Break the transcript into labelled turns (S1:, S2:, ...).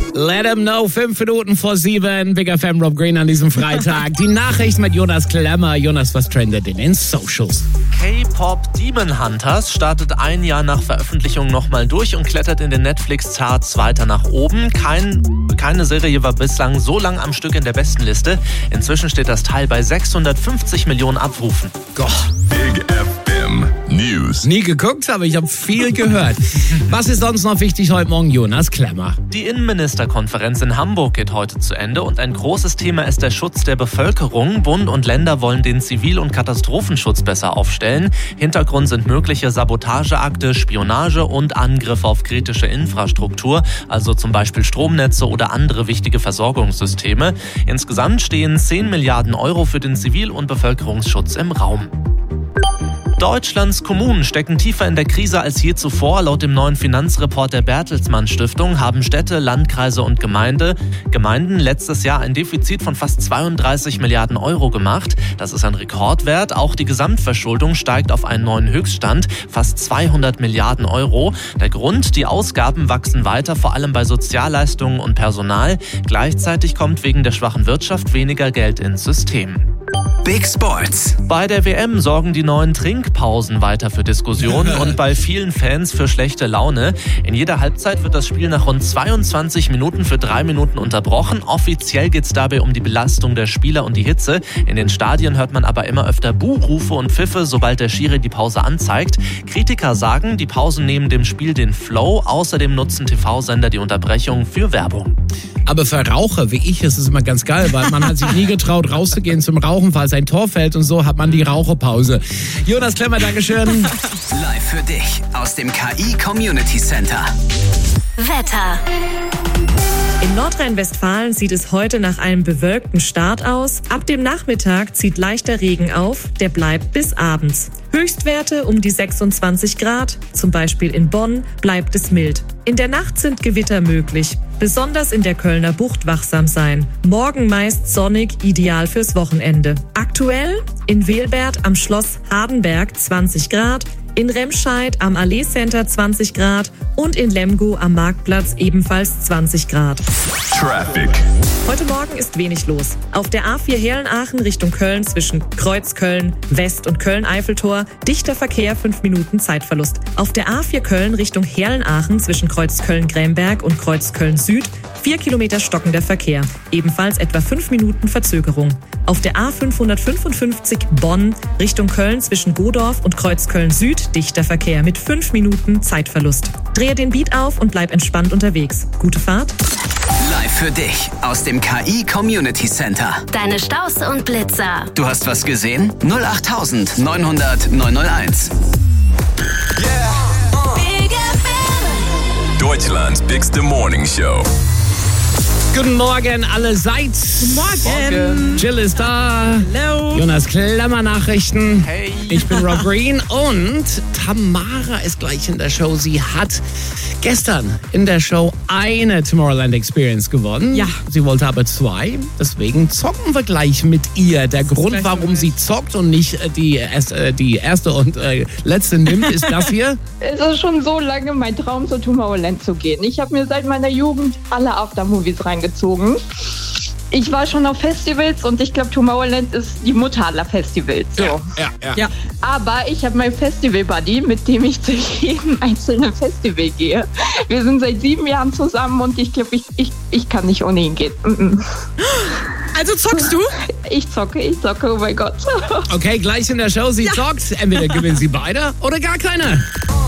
S1: Let him know, 7:05. Big FM, Rob Green an diesem Freitag. Die Nachricht mit Jonas Klemmer. Jonas, was trendet in den Socials?
S2: K-Pop Demon Hunters startet ein Jahr nach Veröffentlichung nochmal durch und klettert in den Netflix-Charts weiter nach oben. Keine Serie war bislang so lang am Stück in der Bestenliste. Inzwischen steht das Teil bei 650 Millionen Abrufen.
S1: Gott.
S3: Big FM News.
S1: Nie geguckt, aber ich habe viel gehört. Was ist sonst noch wichtig heute Morgen, Jonas Klemmer?
S2: Die Innenministerkonferenz in Hamburg geht heute zu Ende und ein großes Thema ist der Schutz der Bevölkerung. Bund und Länder wollen den Zivil- und Katastrophenschutz besser aufstellen. Hintergrund sind mögliche Sabotageakte, Spionage und Angriffe auf kritische Infrastruktur, also zum Beispiel Stromnetze oder andere wichtige Versorgungssysteme. Insgesamt stehen 10 Milliarden Euro für den Zivil- und Bevölkerungsschutz im Raum. Deutschlands Kommunen stecken tiefer in der Krise als je zuvor. Laut dem neuen Finanzreport der Bertelsmann Stiftung haben Städte, Landkreise und Gemeinden letztes Jahr ein Defizit von fast 32 Milliarden Euro gemacht. Das ist ein Rekordwert. Auch die Gesamtverschuldung steigt auf einen neuen Höchststand, fast 200 Milliarden Euro. Der Grund, die Ausgaben wachsen weiter, vor allem bei Sozialleistungen und Personal. Gleichzeitig kommt wegen der schwachen Wirtschaft weniger Geld ins System.
S4: Big Sports.
S2: Bei der WM sorgen die neuen Trinkpausen weiter für Diskussionen und bei vielen Fans für schlechte Laune. In jeder Halbzeit wird das Spiel nach rund 22 Minuten für 3 Minuten unterbrochen. Offiziell geht es dabei um die Belastung der Spieler und die Hitze. In den Stadien hört man aber immer öfter Buhrufe und Pfiffe, sobald der Schiri die Pause anzeigt. Kritiker sagen, die Pausen nehmen dem Spiel den Flow. Außerdem nutzen TV-Sender die Unterbrechung für Werbung.
S1: Aber für Raucher wie ich ist es immer ganz geil, weil man hat sich nie getraut, rauszugehen zum Rauchen, falls ein Tor fällt und so hat man die Raucherpause. Jonas Klemmer, Dankeschön.
S4: Live für dich aus dem KI Community Center.
S5: Wetter.
S6: In Nordrhein-Westfalen sieht es heute nach einem bewölkten Start aus. Ab dem Nachmittag zieht leichter Regen auf, der bleibt bis abends. Höchstwerte um die 26 Grad, zum Beispiel in Bonn, bleibt es mild. In der Nacht sind Gewitter möglich. Besonders in der Kölner Bucht wachsam sein. Morgen meist sonnig, ideal fürs Wochenende. Aktuell in Welbert am Schloss Hardenberg 20 Grad, in Remscheid am Allee Center 20 Grad und in Lemgo am Marktplatz ebenfalls 20 Grad.
S3: Traffic.
S6: Heute Morgen ist wenig los. Auf der A4 Herlen-Aachen Richtung Köln zwischen Kreuzköln West und Köln-Eiffeltor dichter Verkehr, 5 Minuten Zeitverlust. Auf der A4 Köln Richtung Herlen-Aachen zwischen Kreuzköln-Gremberg und Kreuzköln-Süd 4 Kilometer stockender Verkehr, ebenfalls etwa 5 Minuten Verzögerung. Auf der A555 Bonn Richtung Köln zwischen Godorf und Kreuzköln-Süd dichter Verkehr mit 5 Minuten Zeitverlust. Drehe den Beat auf und bleib entspannt unterwegs. Gute Fahrt.
S4: Live für dich aus dem KI Community Center.
S5: Deine Staus und Blitzer.
S4: Du hast was gesehen? 08000 900 901.
S5: Big FM.
S3: Deutschlands bigste Morning Show.
S1: Guten Morgen allerseits.
S6: Guten Morgen.
S1: Jill ist da.
S6: Hallo.
S1: Jonas Klemmer Nachrichten.
S2: Hey.
S1: Ich bin Rob Green und Tamara ist gleich in der Show. Sie hat gestern in der Show eine Tomorrowland Experience gewonnen.
S6: Ja.
S1: Sie wollte aber 2. Deswegen zocken wir gleich mit ihr. Der Grund,
S6: gleich
S1: warum
S6: soweit.
S1: sie zockt und nicht die erste und letzte nimmt, ist das hier.
S7: Es ist schon so lange mein Traum, zu Tomorrowland zu gehen. Ich habe mir seit meiner Jugend alle Aftermovies reingezogen. Ich war schon auf Festivals und ich glaube, Tomorrowland ist die Mutter aller Festivals. So.
S1: Ja.
S7: Aber ich habe meinen Festival-Buddy, mit dem ich zu jedem einzelnen Festival gehe. Wir sind seit 7 Jahren zusammen und ich glaube, ich kann nicht ohne ihn gehen.
S6: Also zockst du?
S7: Ich zocke, oh mein Gott.
S1: Okay, gleich in der Show. Sie zockt. Entweder gewinnen sie beide oder gar keiner.